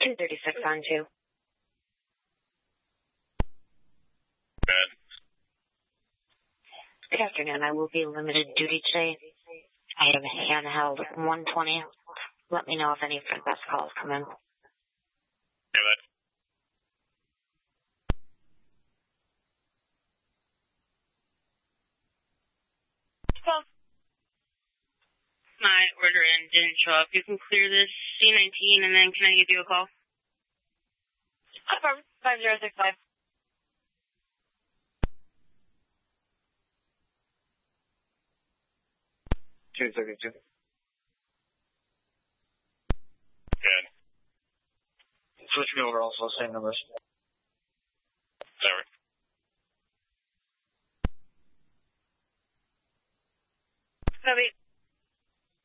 236 on 2. Good. Good afternoon. I will be limited duty today. I have a handheld 120. Let me know if any front desk calls come in. Do it. Well, my order in didn't show up. You can clear this C19 and then can I give you a call? Confirm. 5065. 232. Good. Switch me over also, same numbers.